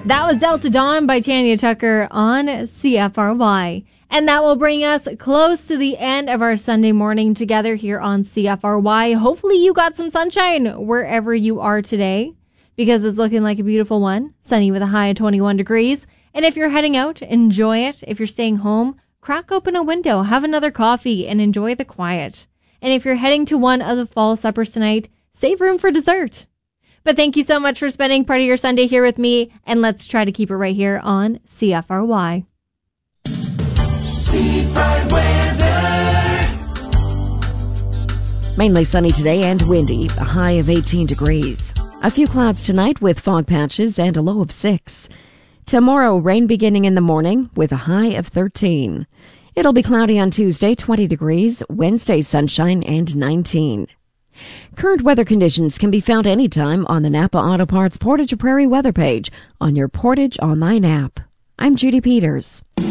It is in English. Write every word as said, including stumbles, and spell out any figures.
That was Delta Dawn by Tanya Tucker on C F R Y. And that will bring us close to the end of our Sunday morning together here on C F R Y. Hopefully you got some sunshine wherever you are today, because it's looking like a beautiful one. Sunny with a high of twenty-one degrees. And if you're heading out, enjoy it. If you're staying home, crack open a window, have another coffee, and enjoy the quiet. And if you're heading to one of the fall suppers tonight, save room for dessert. But thank you so much for spending part of your Sunday here with me, and let's try to keep it right here on C F R Y. Seafront weather. Mainly sunny today and windy, a high of eighteen degrees. A few clouds tonight with fog patches and a low of six. Tomorrow, rain beginning in the morning with a high of thirteen. It'll be cloudy on Tuesday, twenty degrees, Wednesday sunshine and nineteen. Current weather conditions can be found anytime on the Napa Auto Parts Portage Prairie weather page on your Portage Online app. I'm Judy Peters.